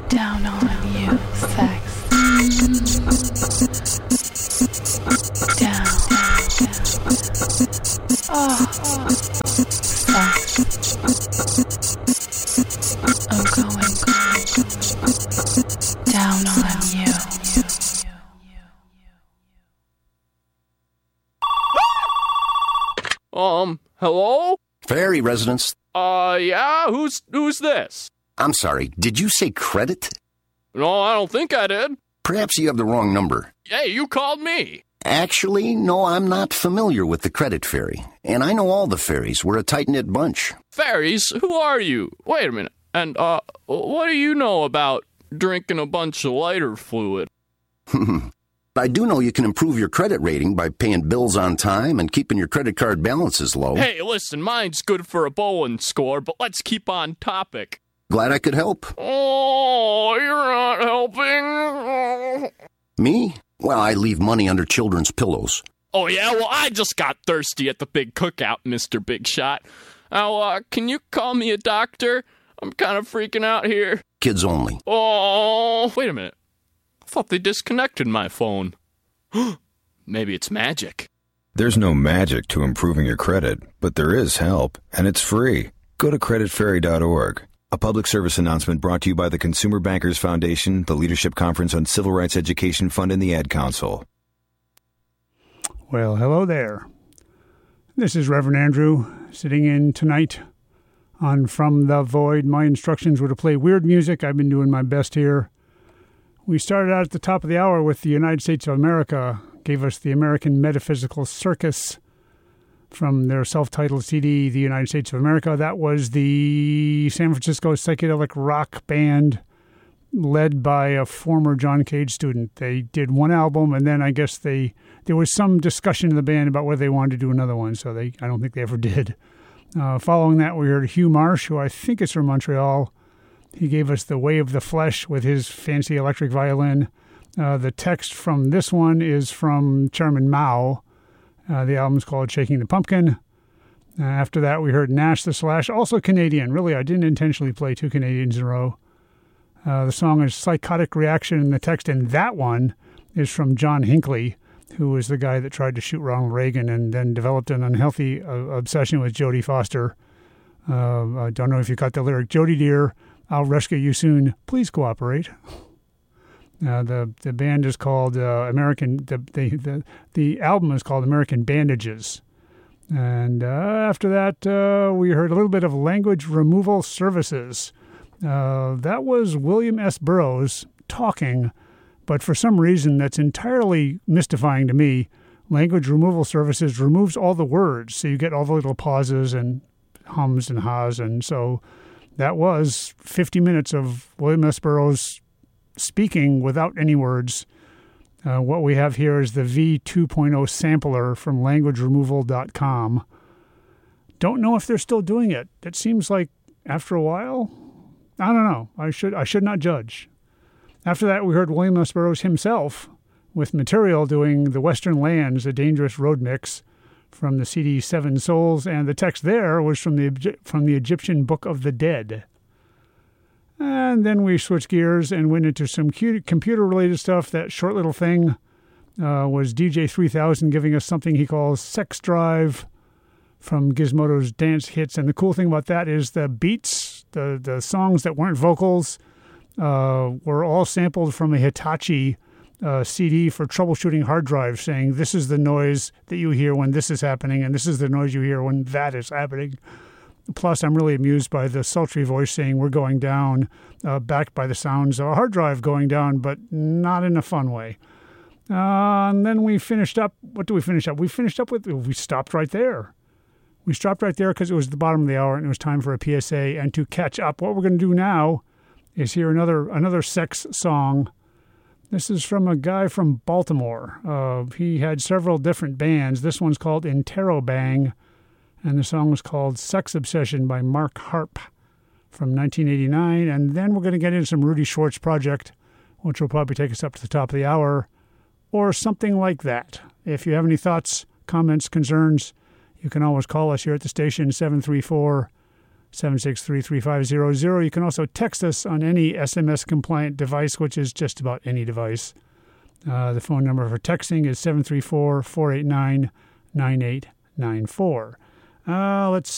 Down on you, sex. Down. Oh, sex. I'm going down on you. Hello? Ferry residence. Yeah, who's this? I'm sorry, did you say credit? No, I don't think I did. Perhaps you have the wrong number. Hey, you called me. Actually, no, I'm not familiar with the credit ferry. And I know all the ferries. We're a tight-knit bunch. Ferries? Who are you? Wait a minute. And, what do you know about drinking a bunch of lighter fluid? I do know you can improve your credit rating by paying bills on time and keeping your credit card balances low. Hey, listen, mine's good for a bowling score, but let's keep on topic. Glad I could help. Oh, you're not helping. Me? Well, I leave money under children's pillows. Oh, yeah? Well, I just got thirsty at the big cookout, Mr. Big Shot. Now, can you call me a doctor? I'm kind of freaking out here. Kids only. Oh, wait a minute. I thought they disconnected my phone. Maybe it's magic. There's no magic to improving your credit, but there is help, and it's free. Go to creditferry.org. A public service announcement brought to you by the Consumer Bankers Foundation, the Leadership Conference on Civil Rights Education Fund, and the Ad Council. Well, hello there. This is Reverend Andrew sitting in tonight on From the Void. My instructions were to play weird music. I've been doing my best here. We started out at the top of the hour with the United States of America, gave us the American Metaphysical Circus from their self-titled CD, The United States of America. That was the San Francisco psychedelic rock band led by a former John Cage student. They did one album, and then I guess there was some discussion in the band about whether they wanted to do another one, so I don't think they ever did. Following that, we heard Hugh Marsh, who I think is from Montreal. He gave us The Way of the Flesh with his fancy electric violin. The text from this one is from Chairman Mao. The album's called Shaking the Pumpkin. After that, we heard Nash the Slash, also Canadian. Really, I didn't intentionally play two Canadians in a row. The song is Psychotic Reaction in the text, and that one is from John Hinckley, who was the guy that tried to shoot Ronald Reagan and then developed an unhealthy obsession with Jodie Foster. I don't know if you got the lyric, Jodie dear, I'll rescue you soon. Please cooperate. The band is called American. The album is called American Bandages, and after that we heard a little bit of Language Removal Services. That was William S. Burroughs talking, but for some reason that's entirely mystifying to me. Language Removal Services removes all the words, so you get all the little pauses and hums and ha's, and so that was 50 minutes of William S. Burroughs speaking without any words. What we have here is the V2.0 sampler from languageremoval.com. Don't know if they're still doing it. It seems like after a while, I don't know. I should not judge. After that, we heard William S. Burroughs himself with Material doing The Western Lands, a Dangerous Road Mix from the CD Seven Souls, and the text there was from the Egyptian Book of the Dead. And then we switched gears and went into some computer-related stuff. That short little thing was DJ 3000 giving us something he calls Sex Drive from Gizmodo's Dance Hits. And the cool thing about that is the beats, the songs that weren't vocals, were all sampled from a Hitachi CD for troubleshooting hard drives, saying this is the noise that you hear when this is happening, and this is the noise you hear when that is happening. Plus, I'm really amused by the sultry voice saying we're going down, backed by the sounds of a hard drive going down, but not in a fun way. And then we finished up. What do we finish up? We stopped right there. We stopped right there because it was the bottom of the hour and it was time for a PSA. And to catch up, what we're going to do now is hear another sex song. This is from a guy from Baltimore. He had several different bands. This one's called Interrobang, and the song was called Sex Obsession by Mark Harp from 1989. And then we're going to get into some Rudy Schwartz project, which will probably take us up to the top of the hour, or something like that. If you have any thoughts, comments, concerns, you can always call us here at the station, 763-3500. You can also text us on any SMS-compliant device, which is just about any device. The phone number for texting is 734-489-9894. Let's